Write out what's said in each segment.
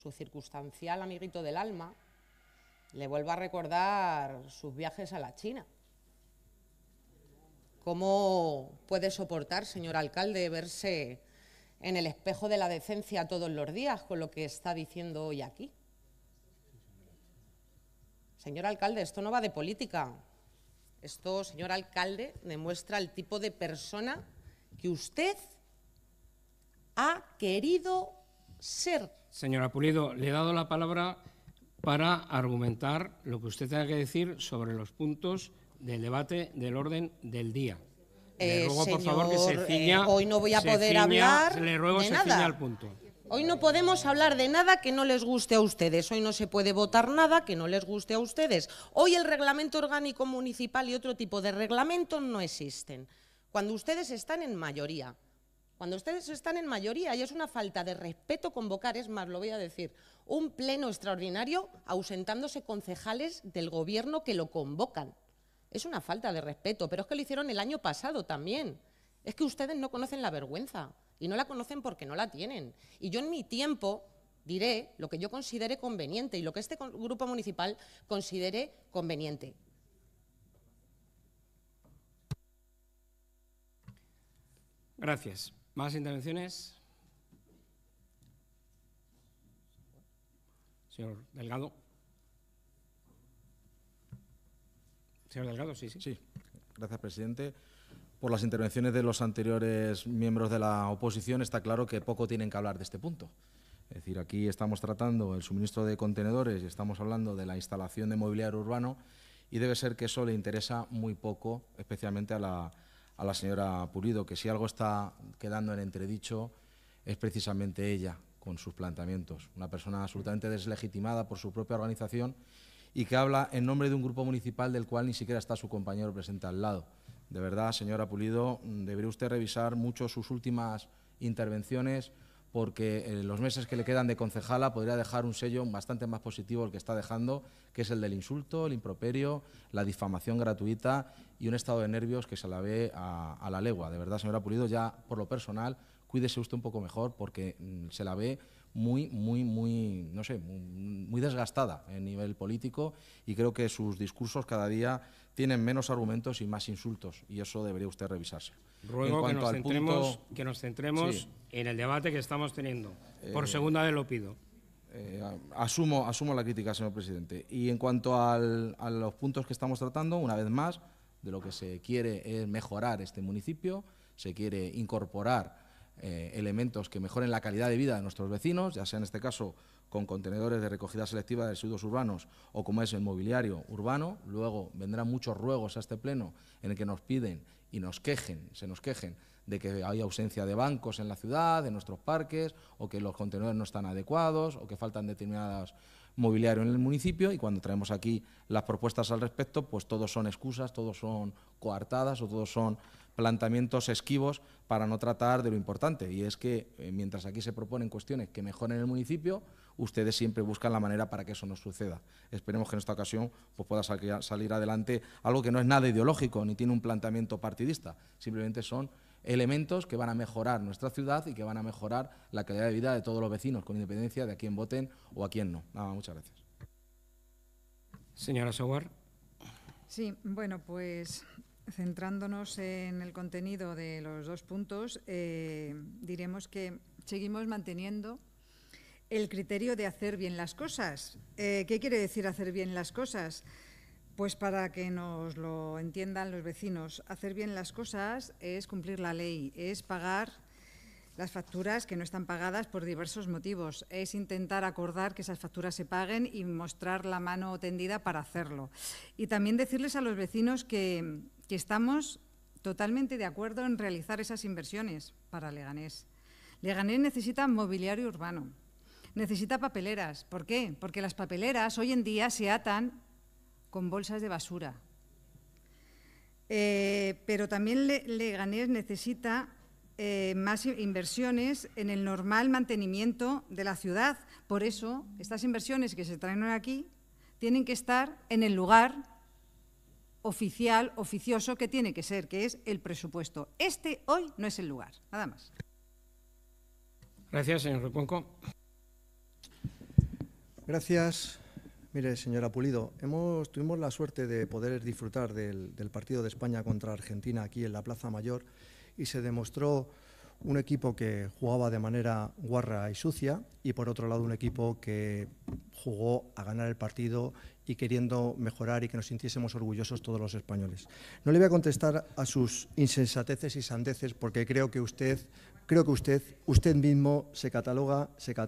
su circunstancial amiguito del alma, le vuelvo a recordar sus viajes a la China. ¿Cómo puede soportar, señor alcalde, verse en el espejo de la decencia todos los días con lo que está diciendo hoy aquí? Señor alcalde, esto no va de política. Esto, señor alcalde, demuestra el tipo de persona que usted ha querido ser. Señora Pulido, le he dado la palabra para argumentar lo que usted tenga que decir sobre los puntos del debate del orden del día. Le ruego, por favor, que se ciña. Hoy no voy a poder hablar le ruego de se nada. ciña al punto. Hoy no podemos hablar de nada que no les guste a ustedes. Hoy no se puede votar nada que no les guste a ustedes. Hoy el reglamento orgánico municipal y otro tipo de reglamentos no existen. Cuando ustedes están en mayoría. Cuando ustedes están en mayoría, y es una falta de respeto convocar, es más, lo voy a decir, un pleno extraordinario ausentándose concejales del gobierno que lo convocan. Es una falta de respeto, pero es que lo hicieron el año pasado también. Es que ustedes no conocen la vergüenza y no la conocen porque no la tienen. Y yo en mi tiempo diré lo que yo considere conveniente y lo que este grupo municipal considere conveniente. Gracias. ¿Más intervenciones? Señor Delgado. Señor Delgado, sí. Sí, gracias, presidente. Por las intervenciones de los anteriores miembros de la oposición está claro que poco tienen que hablar de este punto. Es decir, aquí estamos tratando el suministro de contenedores y estamos hablando de la instalación de mobiliario urbano y debe ser que eso le interesa muy poco, especialmente a la señora Pulido, que si algo está quedando en entredicho es precisamente ella con sus planteamientos. Una persona absolutamente deslegitimada por su propia organización y que habla en nombre de un grupo municipal del cual ni siquiera está su compañero presente al lado. De verdad, señora Pulido, debería usted revisar mucho sus últimas intervenciones porque en los meses que le quedan de concejala podría dejar un sello bastante más positivo el que está dejando, que es el del insulto, el improperio, la difamación gratuita y un estado de nervios que se la ve a la legua. De verdad, señora Pulido, ya por lo personal, cuídese usted un poco mejor porque se la ve muy desgastada en nivel político y creo que sus discursos cada día tienen menos argumentos y más insultos y eso debería usted revisarse. Ruego que nos centremos en el debate que estamos teniendo. Por segunda vez lo pido. Asumo la crítica, señor presidente. Y en cuanto a los puntos que estamos tratando, una vez más, de lo que se quiere es mejorar este municipio, se quiere incorporar elementos que mejoren la calidad de vida de nuestros vecinos, ya sea en este caso con contenedores de recogida selectiva de residuos urbanos o como es el mobiliario urbano. Luego vendrán muchos ruegos a este pleno en el que nos piden y se nos quejen de que hay ausencia de bancos en la ciudad, de nuestros parques, o que los contenedores no están adecuados, o que faltan determinados mobiliario en el municipio, y cuando traemos aquí las propuestas al respecto, pues todos son excusas, todos son coartadas o todos son planteamientos esquivos para no tratar de lo importante, y es que mientras aquí se proponen cuestiones que mejoren el municipio, ustedes siempre buscan la manera para que eso no suceda. Esperemos que en esta ocasión pues, pueda salir adelante algo que no es nada ideológico ni tiene un planteamiento partidista, simplemente son elementos que van a mejorar nuestra ciudad y que van a mejorar la calidad de vida de todos los vecinos, con independencia de a quién voten o a quién no. Nada, muchas gracias. Señora Soguar. Sí, bueno, pues centrándonos en el contenido de los dos puntos, diremos que seguimos manteniendo el criterio de hacer bien las cosas. ¿Qué quiere decir hacer bien las cosas? Pues para que nos lo entiendan los vecinos, hacer bien las cosas es cumplir la ley, es pagar las facturas que no están pagadas por diversos motivos, es intentar acordar que esas facturas se paguen y mostrar la mano tendida para hacerlo. Y también decirles a los vecinos que estamos totalmente de acuerdo en realizar esas inversiones para Leganés. Leganés necesita mobiliario urbano, necesita papeleras. ¿Por qué? Porque las papeleras hoy en día se atan con bolsas de basura. Pero también Leganés necesita más inversiones en el normal mantenimiento de la ciudad. Por eso, estas inversiones que se traen aquí tienen que estar en el lugar oficial, oficioso que tiene que ser, que es el presupuesto. Este hoy no es el lugar. Nada más. Gracias, señor Recuenco. Gracias. Mire, señora Pulido, tuvimos la suerte de poder disfrutar del partido de España contra Argentina aquí en la Plaza Mayor y se demostró un equipo que jugaba de manera guarra y sucia y, por otro lado, un equipo que jugó a ganar el partido y queriendo mejorar y que nos sintiésemos orgullosos todos los españoles. No le voy a contestar a sus insensateces y sandeces porque creo que usted mismo se cataloga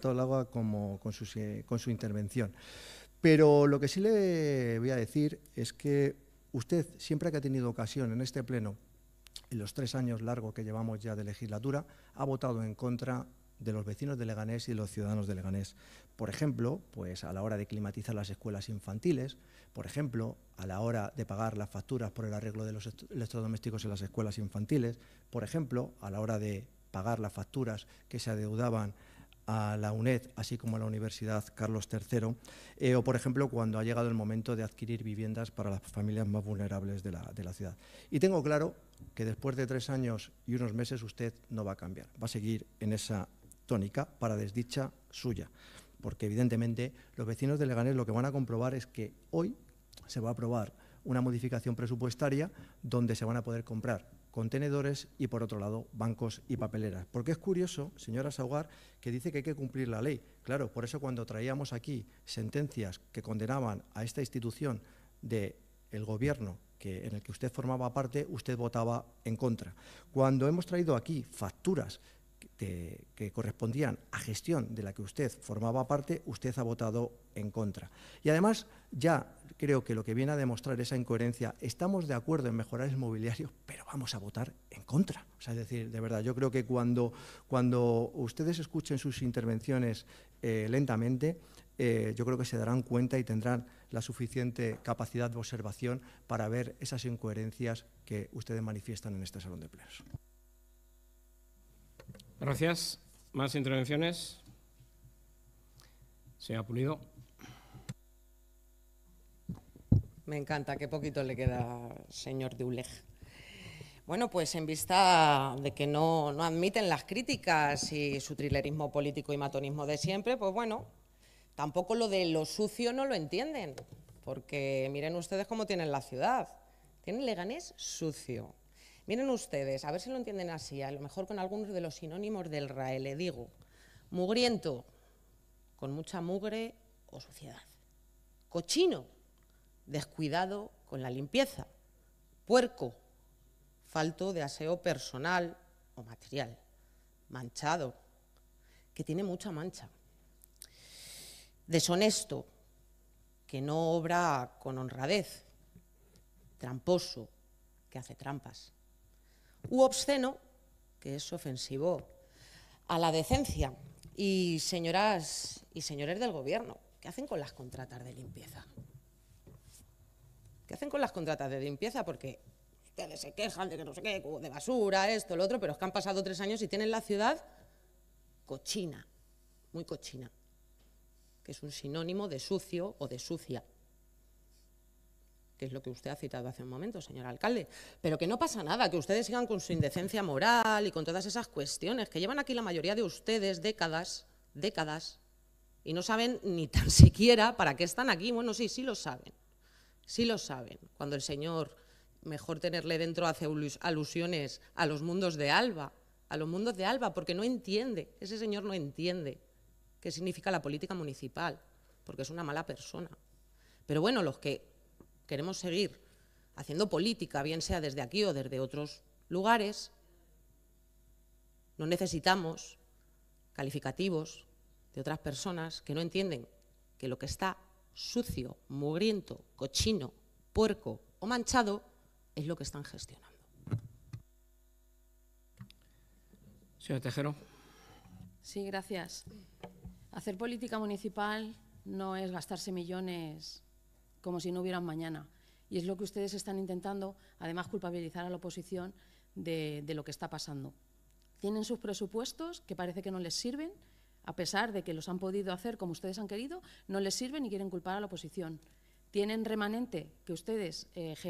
con su intervención. Pero lo que sí le voy a decir es que usted, siempre que ha tenido ocasión en este pleno, en los 3 años largos que llevamos ya de legislatura, ha votado en contra de los vecinos de Leganés y de los ciudadanos de Leganés. Por ejemplo, pues a la hora de climatizar las escuelas infantiles, por ejemplo, a la hora de pagar las facturas por el arreglo de los electrodomésticos en las escuelas infantiles, por ejemplo, a la hora de pagar las facturas que se adeudaban a la UNED, así como a la Universidad Carlos III, o, por ejemplo, cuando ha llegado el momento de adquirir viviendas para las familias más vulnerables de la ciudad. Y tengo claro que después de 3 años y unos meses usted no va a cambiar, va a seguir en esa tónica para desdicha suya, porque evidentemente los vecinos de Leganés lo que van a comprobar es que hoy se va a aprobar una modificación presupuestaria donde se van a poder comprar contenedores y, por otro lado, bancos y papeleras. Porque es curioso, señora Saugar, que dice que hay que cumplir la ley. Claro, por eso cuando traíamos aquí sentencias que condenaban a esta institución del Gobierno en el que usted formaba parte, usted votaba en contra. Cuando hemos traído aquí facturas que correspondían a gestión de la que usted formaba parte, usted ha votado en contra. Y además, ya creo que lo que viene a demostrar esa incoherencia, estamos de acuerdo en mejorar el mobiliario, pero vamos a votar en contra. O sea, es decir, de verdad, yo creo que cuando ustedes escuchen sus intervenciones lentamente, yo creo que se darán cuenta y tendrán la suficiente capacidad de observación para ver esas incoherencias que ustedes manifiestan en este salón de plenos. Gracias. ¿Más intervenciones? Señora Pulido. Me encanta, qué poquito le queda, señor Deuleg. Bueno, pues en vista de que no admiten las críticas y su trilerismo político y matonismo de siempre, pues bueno, tampoco lo de lo sucio no lo entienden, porque miren ustedes cómo tienen la ciudad. Tienen Leganés sucio. Miren ustedes, a ver si lo entienden así, a lo mejor con algunos de los sinónimos del RAE, le digo. Mugriento, con mucha mugre o suciedad. Cochino, descuidado con la limpieza. Puerco, falto de aseo personal o material. Manchado, que tiene mucha mancha. Deshonesto, que no obra con honradez. Tramposo, que hace trampas. U obsceno, que es ofensivo a la decencia. Y señoras y señores del Gobierno, ¿qué hacen con las contratas de limpieza? ¿Qué hacen con las contratas de limpieza? Porque ustedes se quejan de que no sé qué, de basura, esto, lo otro, pero es que han pasado 3 años y tienen la ciudad cochina, muy cochina, que es un sinónimo de sucio o de sucia, que es lo que usted ha citado hace un momento, señor alcalde. Pero que no pasa nada, que ustedes sigan con su indecencia moral y con todas esas cuestiones que llevan aquí la mayoría de ustedes décadas, y no saben ni tan siquiera para qué están aquí. Bueno, sí lo saben. Sí lo saben. Cuando el señor, mejor tenerle dentro, hace alusiones a los mundos de Alba, porque no entiende, ese señor no entiende qué significa la política municipal, porque es una mala persona. Pero bueno, los que queremos seguir haciendo política, bien sea desde aquí o desde otros lugares, no necesitamos calificativos de otras personas que no entienden que lo que está sucio, mugriento, cochino, puerco o manchado es lo que están gestionando. Señor Tejero. Sí, gracias. Hacer política municipal no es gastarse millones como si no hubieran mañana. Y es lo que ustedes están intentando, además, culpabilizar a la oposición de lo que está pasando. Tienen sus presupuestos que parece que no les sirven, a pesar de que los han podido hacer como ustedes han querido, no les sirven y quieren culpar a la oposición. Tienen remanente que ustedes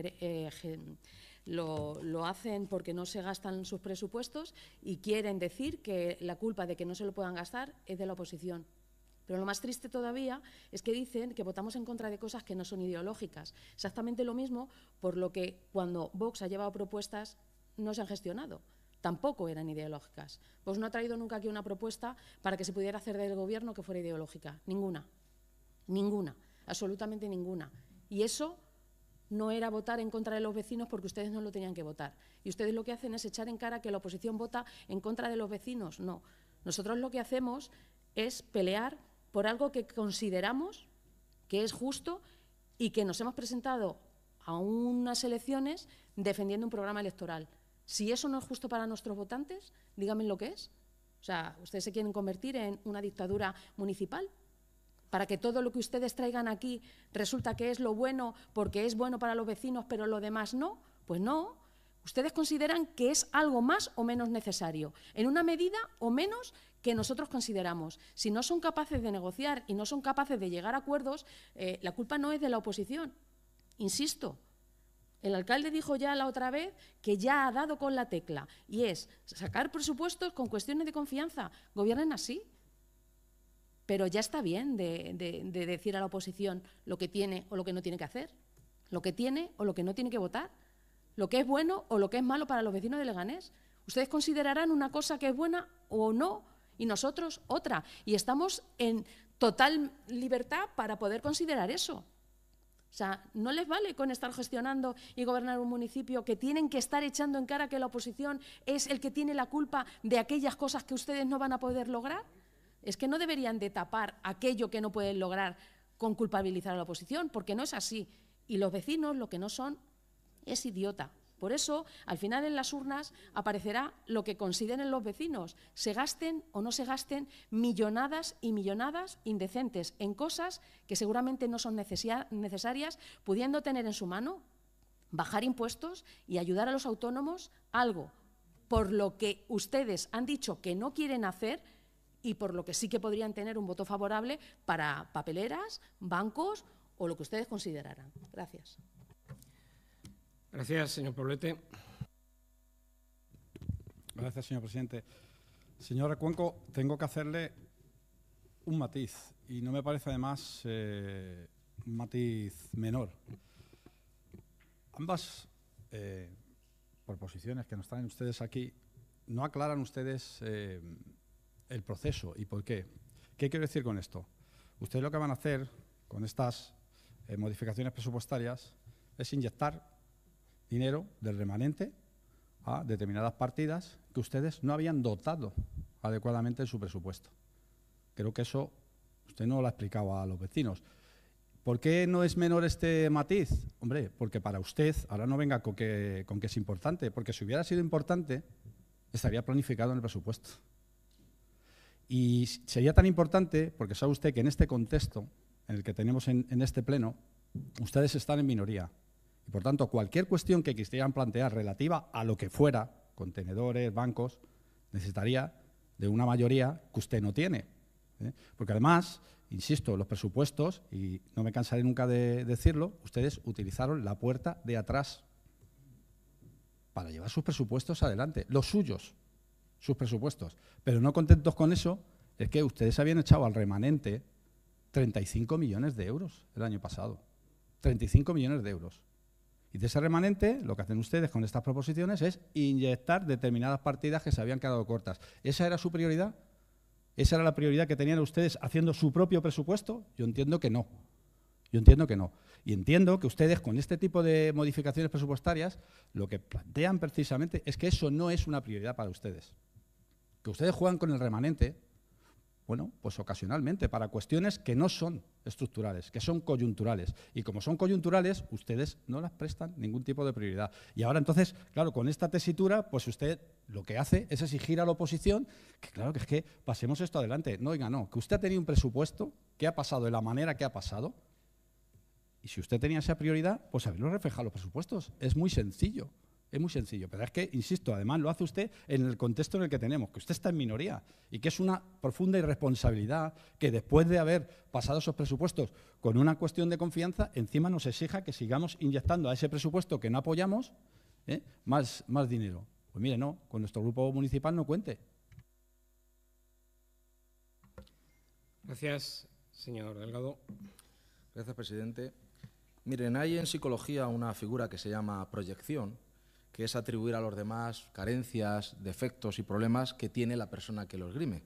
lo hacen porque no se gastan sus presupuestos y quieren decir que la culpa de que no se lo puedan gastar es de la oposición. Pero lo más triste todavía es que dicen que votamos en contra de cosas que no son ideológicas. Exactamente lo mismo por lo que cuando Vox ha llevado propuestas no se han gestionado. Tampoco eran ideológicas. Vox no ha traído nunca aquí una propuesta para que se pudiera hacer del Gobierno que fuera ideológica. Ninguna. Ninguna. Absolutamente ninguna. Y eso no era votar en contra de los vecinos porque ustedes no lo tenían que votar. Y ustedes lo que hacen es echar en cara que la oposición vota en contra de los vecinos. No. Nosotros lo que hacemos es pelear por algo que consideramos que es justo y que nos hemos presentado a unas elecciones defendiendo un programa electoral. Si eso no es justo para nuestros votantes, díganme lo que es. O sea, ¿ustedes se quieren convertir en una dictadura municipal? Para que todo lo que ustedes traigan aquí resulta que es lo bueno porque es bueno para los vecinos, pero lo demás no. Pues no. Ustedes consideran que es algo más o menos necesario, en una medida o menos que nosotros consideramos. Si no son capaces de negociar y no son capaces de llegar a acuerdos, la culpa no es de la oposición. Insisto, el alcalde dijo ya la otra vez que ya ha dado con la tecla y es sacar presupuestos con cuestiones de confianza. Gobiernen así. Pero ya está bien de decir a la oposición lo que tiene o lo que no tiene que hacer, lo que tiene o lo que no tiene que votar, lo que es bueno o lo que es malo para los vecinos de Leganés. Ustedes considerarán una cosa que es buena o no y nosotros otra. Y estamos en total libertad para poder considerar eso. O sea, no les vale con estar gestionando y gobernar un municipio que tienen que estar echando en cara que la oposición es el que tiene la culpa de aquellas cosas que ustedes no van a poder lograr. Es que no deberían de tapar aquello que no pueden lograr con culpabilizar a la oposición, porque no es así. Y los vecinos lo que no son es idiota. Por eso, al final en las urnas aparecerá lo que consideren los vecinos, se gasten o no se gasten millonadas y millonadas indecentes en cosas que seguramente no son necesarias, pudiendo tener en su mano bajar impuestos y ayudar a los autónomos, algo por lo que ustedes han dicho que no quieren hacer y por lo que sí que podrían tener un voto favorable para papeleras, bancos o lo que ustedes consideraran. Gracias. Gracias, señor Poblete. Gracias, señor presidente. Señora Cuenco, tengo que hacerle un matiz, y no me parece además un matiz menor. Ambas proposiciones que nos traen ustedes aquí no aclaran ustedes el proceso y por qué. ¿Qué quiero decir con esto? Ustedes lo que van a hacer con estas modificaciones presupuestarias es inyectar dinero del remanente a determinadas partidas que ustedes no habían dotado adecuadamente en su presupuesto. Creo que eso usted no lo ha explicado a los vecinos. ¿Por qué no es menor este matiz? Hombre, porque para usted, ahora no venga con que es importante, porque si hubiera sido importante, estaría planificado en el presupuesto. Y sería tan importante, porque sabe usted que en este contexto, en el que tenemos en este pleno, ustedes están en minoría. Y, por tanto, cualquier cuestión que quisieran plantear relativa a lo que fuera, contenedores, bancos, necesitaría de una mayoría que usted no tiene. Porque además, insisto, los presupuestos, y no me cansaré nunca de decirlo, ustedes utilizaron la puerta de atrás para llevar sus presupuestos adelante, los suyos, sus presupuestos. Pero no contentos con eso, es que ustedes habían echado al remanente 35 millones de euros el año pasado. 35 millones de euros. Y de ese remanente, lo que hacen ustedes con estas proposiciones es inyectar determinadas partidas que se habían quedado cortas. ¿Esa era su prioridad? ¿Esa era la prioridad que tenían ustedes haciendo su propio presupuesto? Yo entiendo que no. Yo entiendo que no. Y entiendo que ustedes, con este tipo de modificaciones presupuestarias, lo que plantean precisamente es que eso no es una prioridad para ustedes. Que ustedes juegan con el remanente, bueno, pues ocasionalmente, para cuestiones que no son estructurales, que son coyunturales. Y como son coyunturales, ustedes no las prestan ningún tipo de prioridad. Y ahora entonces, claro, con esta tesitura, pues usted lo que hace es exigir a la oposición que, claro, que es que pasemos esto adelante. No, oiga, no, que usted ha tenido un presupuesto que ha pasado de la manera que ha pasado. Y si usted tenía esa prioridad, pues haberlo reflejado en los presupuestos. Es muy sencillo. Es muy sencillo, pero es que, insisto, además lo hace usted en el contexto en el que tenemos, que usted está en minoría y que es una profunda irresponsabilidad que después de haber pasado esos presupuestos con una cuestión de confianza, encima nos exija que sigamos inyectando a ese presupuesto que no apoyamos más dinero. Pues mire, no, con nuestro grupo municipal no cuente. Gracias, señor Delgado. Gracias, presidente. Miren, hay en psicología una figura que se llama proyección, que es atribuir a los demás carencias, defectos y problemas que tiene la persona que los esgrime.